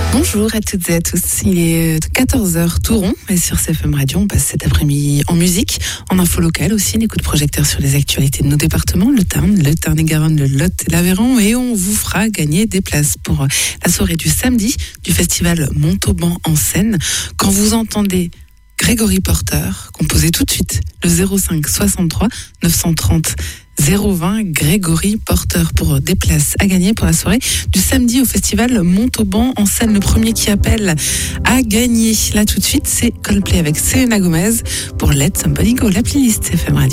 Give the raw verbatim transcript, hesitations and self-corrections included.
Bonjour à toutes et à tous, il est quatorze heures tout rond et sur C F M Radio on passe cet après-midi en musique, en info locale aussi, les coups de projecteur sur les actualités de nos départements, le Tarn, le Tarn-et-Garonne, le Lot et l'Aveyron, et on vous fera gagner des places pour la soirée du samedi du festival Montauban en Seine. Quand vous entendez Grégory Porter, composez tout de suite le zéro cinq soixante-trois neuf cent trente zéro vingt, Grégory Porter pour des places à gagner pour la soirée du samedi au festival Montauban en Seine. Le premier qui appelle à gagner là tout de suite, c'est Coldplay avec Selena Gomez pour Let Somebody Go, la playlist C F M Radio.